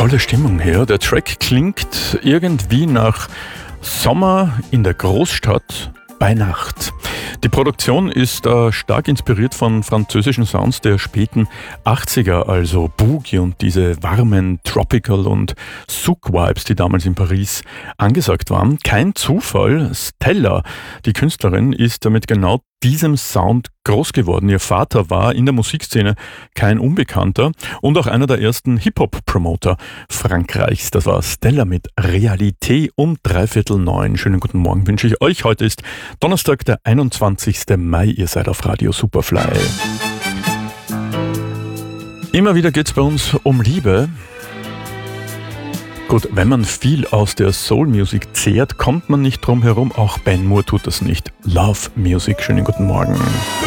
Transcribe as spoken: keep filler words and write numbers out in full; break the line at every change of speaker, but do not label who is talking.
tolle Stimmung hier. Der Track klingt irgendwie nach Sommer in der Großstadt bei Nacht. Die Produktion ist äh, stark inspiriert von französischen Sounds der späten achtziger, also Boogie und diese warmen Tropical- und Souk-Vibes, die damals in Paris angesagt waren. Kein Zufall, Stella, die Künstlerin, ist damit genau diesem Sound groß geworden. Ihr Vater war in der Musikszene kein Unbekannter und auch einer der ersten Hip-Hop-Promoter Frankreichs. Das war Stella mit Realité um dreiviertel neun. Schönen guten Morgen wünsche ich euch. Heute ist Donnerstag, der einundzwanzigsten Mai. Ihr seid auf Radio Superfly. Immer wieder geht es bei uns um Liebe. Gut, wenn man viel aus der Soul-Music zehrt, kommt man nicht drum herum. Auch Ben Moore tut das nicht. Love Music. Schönen guten Morgen.